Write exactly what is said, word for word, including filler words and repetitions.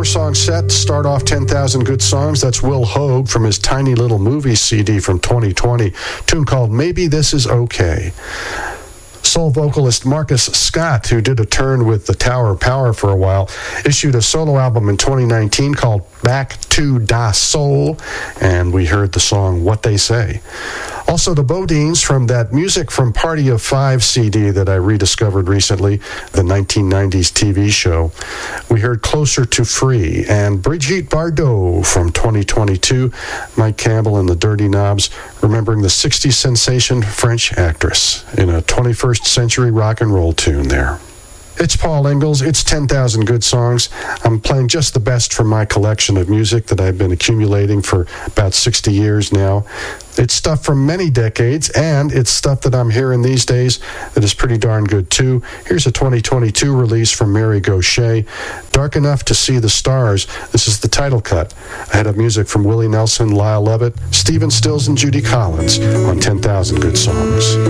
four-song set to start off ten thousand Good Songs. That's Will Hoge from his Tiny Little Movie C D from twenty twenty, tune called Maybe This Is Okay. Soul vocalist Marcus Scott, who did a turn with the Tower of Power for a while, issued a solo album in twenty nineteen called Back to Da Soul, and we heard the song What They Say. Also, the Bodines from that Music from Party of Five C D that I rediscovered recently, the nineteen nineties T V show. We heard Closer to Free, and Brigitte Bardot from twenty twenty-two, Mike Campbell and the Dirty Knobs, remembering the sixties sensation French actress in a twenty-first century rock and roll tune there. It's Paul Ingalls. It's ten thousand Good Songs. I'm playing just the best from my collection of music that I've been accumulating for about sixty years now. It's stuff from many decades, and it's stuff that I'm hearing these days that is pretty darn good, too. Here's a twenty twenty-two release from Mary Gauthier, Dark Enough to See the Stars. This is the title cut. I had up music from Willie Nelson, Lyle Lovett, Stephen Stills, and Judy Collins on ten thousand Good Songs.